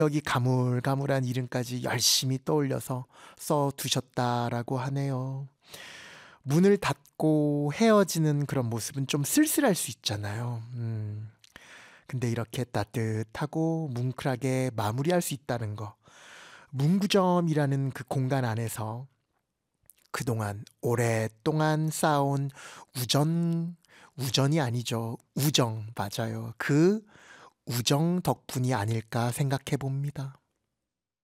여기 가물가물한 이름까지 열심히 떠올려서 써 두셨다라고 하네요. 문을 닫고 헤어지는 그런 모습은 좀 쓸쓸할 수 있잖아요. 근데 이렇게 따뜻하고 뭉클하게 마무리할 수 있다는 거. 문구점이라는 그 공간 안에서 그동안 오랫동안 쌓아온 우전이 아니죠. 우정, 맞아요. 그 우정 덕분이 아닐까 생각해 봅니다.